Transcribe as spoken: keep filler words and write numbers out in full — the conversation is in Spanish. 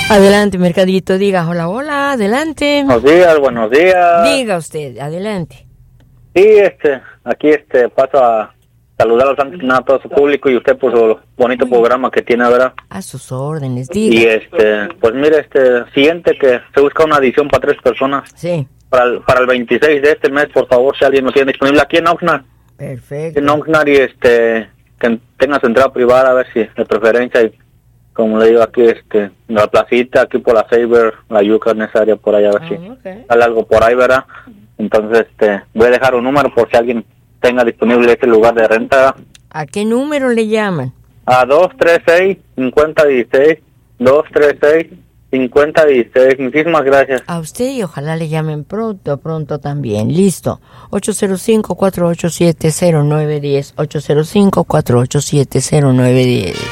Adelante, Mercadito, diga hola, hola, adelante. Buenos días, buenos días. Diga usted, adelante. Sí, este, aquí este, paso a saludar a todo su público y usted por su bonito Uy. programa que tiene, ¿verdad? A sus órdenes, diga. Y este, pues mire, este, siguiente que se busca una edición para tres personas. Sí. Para el, para el veintiséis de este mes, por favor, si alguien lo tiene disponible aquí en Oxnard. Perfecto. En Oxnard y este, que tenga su entrada privada, a ver si de preferencia, y como le digo aquí, este, en la placita, aquí por la Saber, la Yuca, en esa área por allá, a ver ah, si okay. sale algo por ahí, ¿verdad? Entonces, este, voy a dejar un número por si alguien tenga disponible este lugar de renta. ¿A qué número le llaman? A dos tres seis, cinco cero uno seis, dos tres seis, cinco cero uno seis. Muchísimas gracias. A usted y ojalá le llamen pronto, pronto también. Listo. ocho cero cinco, cuatro ocho siete, cero nueve uno cero. ocho cero cinco, cuatro ocho siete, cero nueve uno cero.